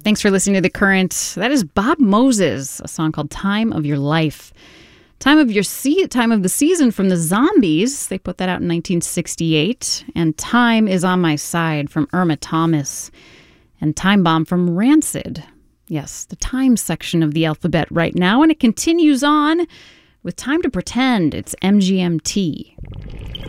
Thanks for listening to The Current. That is Bob Moses, a song called Time of Your Life. Time of the Season from the Zombies. They put that out in 1968. And Time is on My Side from Irma Thomas. And Time Bomb from Rancid. Yes, the time section of the alphabet right now. And it continues on with Time to Pretend. It's MGMT.